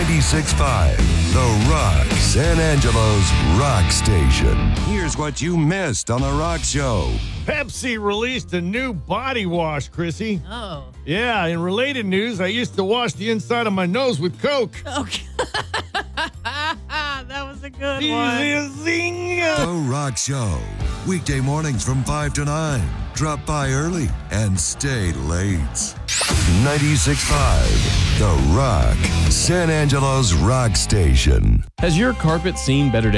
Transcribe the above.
96.5, The Rock, San Angelo's rock station. Here's what you missed on The Rock Show. Pepsi released a new body wash, Chrissy. Oh. Yeah, in related news, I used to wash the inside of my nose with Coke. Okay. That was a good Easy one. as zing. The Rock Show. Weekday mornings from 5 to 9. Drop by early and stay late. 96.5, The Rock, San Angelo's rock station. Has your carpet seen better days?